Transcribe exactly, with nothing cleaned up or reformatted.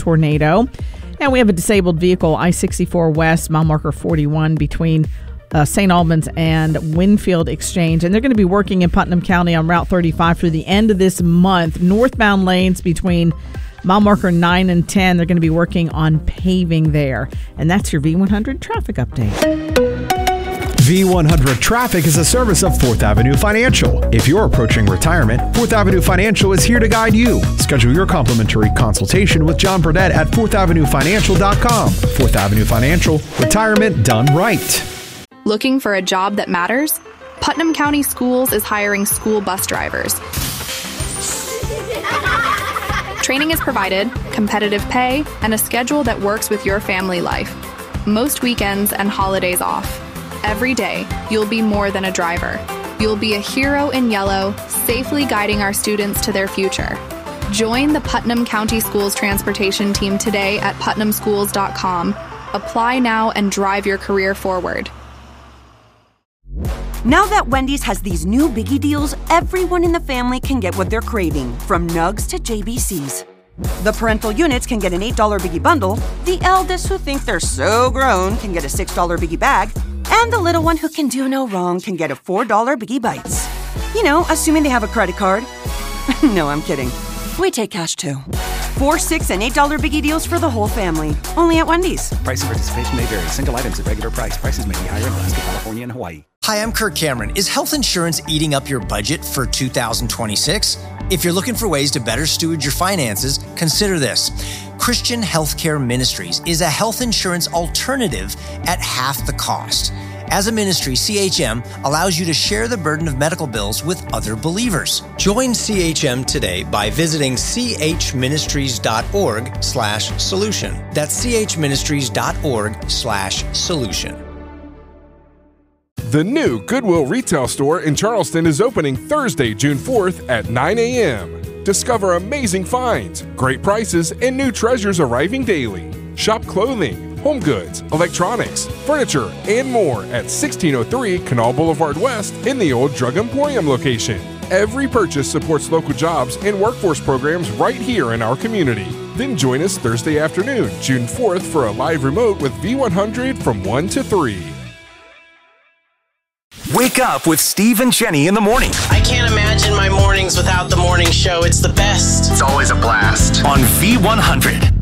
tornado. And we have a disabled vehicle, I sixty-four West, mile marker forty-one, between uh, Saint Albans and Winfield Exchange. And they're going to be working in Putnam County on Route thirty-five through the end of this month. Northbound lanes between mile marker nine and ten, they're going to be working on paving there. And that's your V one hundred traffic update. V one hundred Traffic is a service of Fourth Avenue Financial. If you're approaching retirement, Fourth Avenue Financial is here to guide you. Schedule your complimentary consultation with John Burdett at fourth avenue financial dot com. Fourth Avenue Financial, retirement done right. Looking for a job that matters? Putnam County Schools is hiring school bus drivers. Training is provided, competitive pay, and a schedule that works with your family life. Most weekends and holidays off. Every day, you'll be more than a driver. You'll be a hero in yellow, safely guiding our students to their future. Join the Putnam County Schools Transportation Team today at putnam schools dot com. Apply now and drive your career forward. Now that Wendy's has these new biggie deals, everyone in the family can get what they're craving, from nugs to J B Cs. The parental units can get an eight dollar biggie bundle, the eldest who think they're so grown can get a six dollar biggie bag, and the little one who can do no wrong can get a four dollar Biggie Bites. You know, assuming they have a credit card. No, I'm kidding. We take cash too. Four, six, and eight dollar Biggie deals for the whole family. Only at Wendy's. Price and participation may vary. Single items at regular price. Prices may be higher in Alaska, California, and Hawaii. Hi, I'm Kirk Cameron. Is health insurance eating up your budget for two thousand twenty-six? If you're looking for ways to better steward your finances, consider this. Christian Healthcare Ministries is a health insurance alternative at half the cost. As a ministry, C H M allows you to share the burden of medical bills with other believers. Join C H M today by visiting chministries.org slash solution. That's chministries.org slash solution. The new Goodwill retail store in Charleston is opening Thursday, June fourth at nine a.m. Discover amazing finds, great prices, and new treasures arriving daily. Shop clothing, home goods, electronics, furniture, and more at sixteen oh three Canal Boulevard West in the old Drug Emporium location. Every purchase supports local jobs and workforce programs right here in our community. Then join us Thursday afternoon, June fourth, for a live remote with V one hundred from one to three. Wake up with Steve and Jenny in the morning. I can't imagine my mornings without the morning show. It's the best. It's always a blast. On V one hundred.